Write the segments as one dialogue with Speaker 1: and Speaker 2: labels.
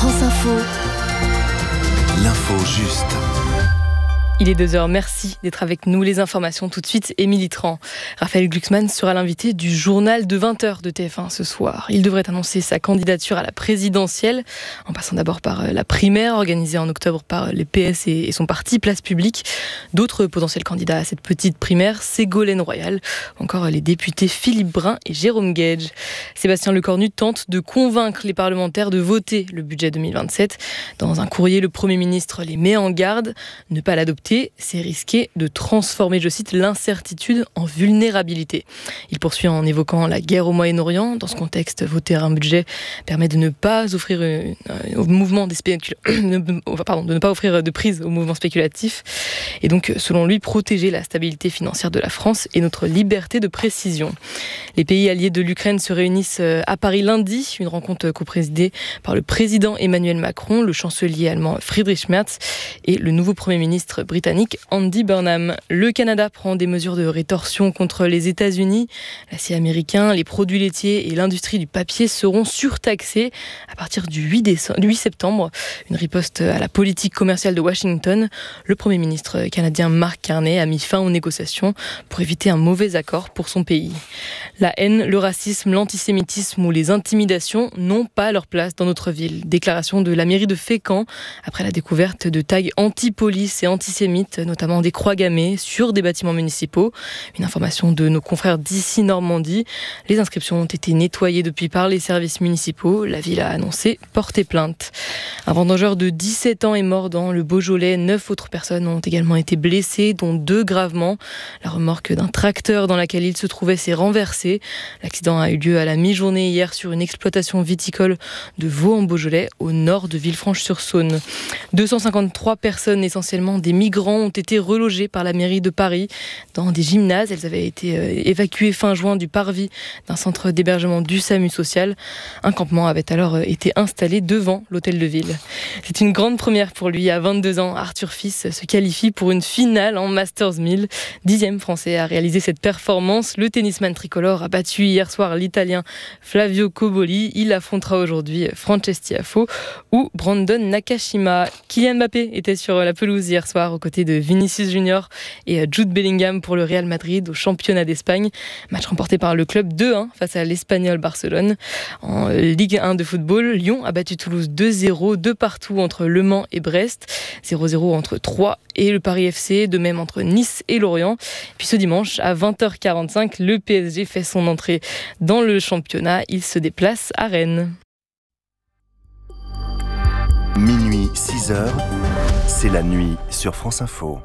Speaker 1: France Info.
Speaker 2: L'info juste.
Speaker 3: Il est 2h, merci d'être avec nous. Les informations tout de suite, Émilie Tran. Raphaël Glucksmann sera l'invité du journal de 20h de TF1 ce soir. Il devrait annoncer sa candidature à la présidentielle, en passant d'abord par la primaire organisée en octobre par les PS et son parti Place Publique. D'autres potentiels candidats à cette petite primaire, Ségolène Royal, encore les députés Philippe Brun et Jérôme Guedj. Sébastien Lecornu tente de convaincre les parlementaires de voter le budget 2027. Dans un courrier, le Premier ministre les met en garde. Ne pas l'adopter, c'est risquer de transformer, je cite, l'incertitude en vulnérabilité. Il poursuit en évoquant la guerre au Moyen-Orient. Dans ce contexte, voter un budget permet de ne pas offrir au mouvement de ne pas offrir de prise au mouvement spéculatif et donc, selon lui, protéger la stabilité financière de la France et notre liberté de précision. Les pays alliés de l'Ukraine se réunissent à Paris lundi, une rencontre coprésidée par le président Emmanuel Macron, le chancelier allemand Friedrich Merz et le nouveau Premier ministre britannique Andy Burnham. Le Canada prend des mesures de rétorsion contre les États-Unis. L'acier américain, les produits laitiers et l'industrie du papier seront surtaxés à partir du 8 septembre. Une riposte à la politique commerciale de Washington. Le Premier ministre canadien Mark Carney a mis fin aux négociations pour éviter un mauvais accord pour son pays. La haine, le racisme, l'antisémitisme ou les intimidations n'ont pas leur place dans notre ville. Déclaration de la mairie de Fécamp après la découverte de tags anti-police et antisémites, notamment des croix gammées sur des bâtiments municipaux. Une information de nos confrères d'ici Normandie. Les inscriptions ont été nettoyées depuis par les services municipaux. La ville a annoncé porter plainte. Un vendangeur de 17 ans est mort dans le Beaujolais. 9 autres personnes ont également été blessées, dont 2 gravement. La remorque d'un tracteur dans laquelle il se trouvait s'est renversée. L'accident a eu lieu à la mi-journée hier sur une exploitation viticole de Vaux-en-Beaujolais, au nord de Villefranche-sur-Saône. 253 personnes, essentiellement des migrants, ont été relogées par la mairie de Paris dans des gymnases. Elles avaient été évacuées fin juin du parvis d'un centre d'hébergement du SAMU social. Un campement avait alors été installé devant l'hôtel de ville. C'est une grande première pour lui. À 22 ans, Arthur Fils se qualifie pour une finale en Masters 1000. 10e français à réaliser cette performance. Le tennisman tricolore a battu hier soir l'Italien Flavio Cobolli. Il affrontera aujourd'hui Frances Tiafoe ou Brandon Nakashima. Kylian Mbappé était sur la pelouse hier soir aux côtés de Vinicius Junior et Jude Bellingham pour le Real Madrid au championnat d'Espagne. Match remporté par le club 2-1 face à l'Espagnol Barcelone. En Ligue 1 de football, Lyon a battu Toulouse 2-0, 2 partout entre Le Mans et Brest, 0-0 entre Troyes et le Paris FC, de même entre Nice et Lorient. Puis ce dimanche, à 20h45, le PSG fait son entrée dans le championnat. Il se déplace à Rennes.
Speaker 2: Minuit 6h, c'est la nuit sur France Info.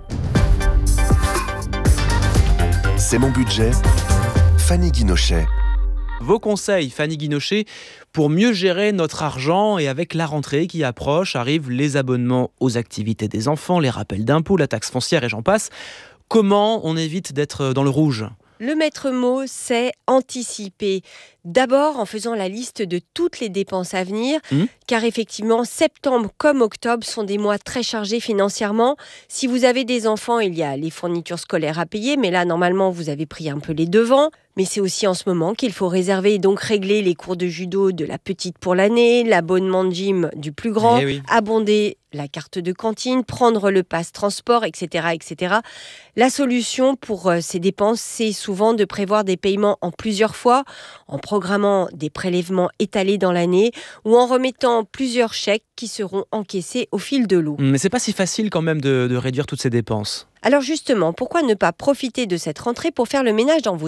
Speaker 2: C'est mon budget, Fanny Guinochet.
Speaker 4: Vos conseils, Fanny Guinochet, pour mieux gérer notre argent. Et avec la rentrée qui approche, arrivent les abonnements aux activités des enfants, les rappels d'impôts, la taxe foncière et j'en passe. Comment on évite d'être dans le rouge ?
Speaker 5: Le maître mot, c'est anticiper. D'abord en faisant la liste de toutes les dépenses à venir, car effectivement, septembre comme octobre sont des mois très chargés financièrement. Si vous avez des enfants, il y a les fournitures scolaires à payer, mais là, normalement, vous avez pris un peu les devants. Mais c'est aussi en ce moment qu'il faut réserver et donc régler les cours de judo de la petite pour l'année, l'abonnement de gym du plus grand, abonder la carte de cantine, prendre le pass transport, etc., etc. La solution pour ces dépenses, c'est souvent de prévoir des paiements en plusieurs fois, en programmant des prélèvements étalés dans l'année ou en remettant plusieurs chèques qui seront encaissés au fil de l'eau.
Speaker 4: Mais c'est pas si facile quand même de réduire toutes ces dépenses.
Speaker 5: Alors justement, pourquoi ne pas profiter de cette rentrée pour faire le ménage dans vos